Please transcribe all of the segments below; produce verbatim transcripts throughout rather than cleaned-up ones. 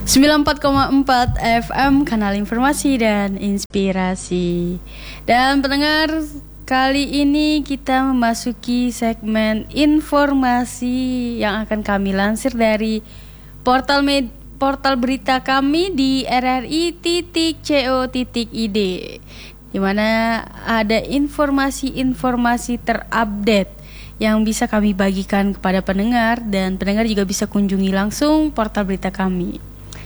sembilan puluh empat koma empat F M, kanal informasi dan inspirasi. Dan pendengar, kali ini kita memasuki segmen informasi yang akan kami lansir dari portal med- portal berita kami di r r i titik co titik i d, di mana ada informasi-informasi terupdate yang bisa kami bagikan kepada pendengar, dan pendengar juga bisa kunjungi langsung portal berita kami.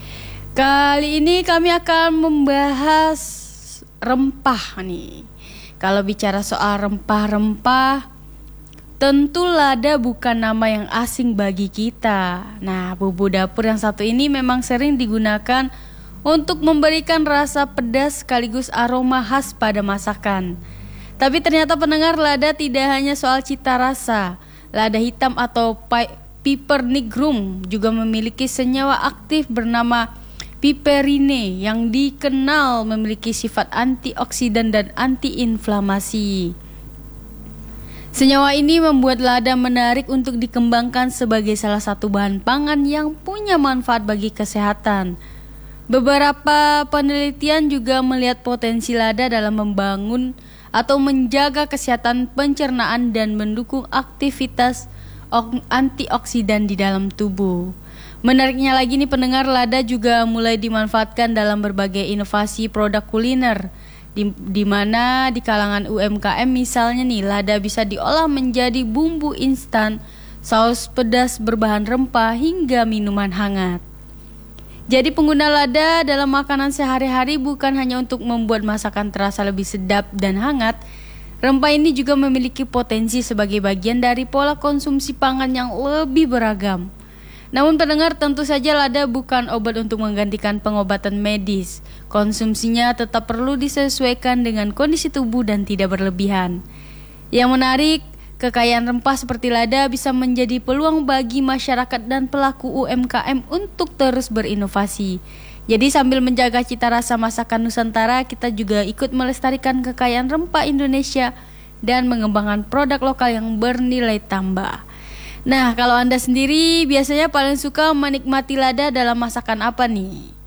Kali ini kami akan membahas rempah nih. Kalau bicara soal rempah-rempah, tentu lada bukan nama yang asing bagi kita. Nah, bumbu dapur yang satu ini memang sering digunakan untuk memberikan rasa pedas sekaligus aroma khas pada masakan. Tapi ternyata pendengar, lada tidak hanya soal cita rasa. Lada hitam atau piper nigrum juga memiliki senyawa aktif bernama piperine yang dikenal memiliki sifat antioksidan dan antiinflamasi. Senyawa ini membuat lada menarik untuk dikembangkan sebagai salah satu bahan pangan yang punya manfaat bagi kesehatan. Beberapa penelitian juga melihat potensi lada dalam membangun atau menjaga kesehatan pencernaan dan mendukung aktivitas antioksidan di dalam tubuh. Menariknya lagi nih pendengar, lada juga mulai dimanfaatkan dalam berbagai inovasi produk kuliner, di, di mana di kalangan U M K M misalnya nih, lada bisa diolah menjadi bumbu instan, saus pedas berbahan rempah hingga minuman hangat. Jadi pengguna lada dalam makanan sehari-hari bukan hanya untuk membuat masakan terasa lebih sedap dan hangat. Rempah ini juga memiliki potensi sebagai bagian dari pola konsumsi pangan yang lebih beragam. Namun pendengar, tentu saja lada bukan obat untuk menggantikan pengobatan medis. Konsumsinya tetap perlu disesuaikan dengan kondisi tubuh dan tidak berlebihan. Yang menarik, kekayaan rempah seperti lada bisa menjadi peluang bagi masyarakat dan pelaku U M K M untuk terus berinovasi. Jadi sambil menjaga cita rasa masakan Nusantara, kita juga ikut melestarikan kekayaan rempah Indonesia dan mengembangkan produk lokal yang bernilai tambah. Nah, kalau Anda sendiri biasanya paling suka menikmati lada dalam masakan apa nih?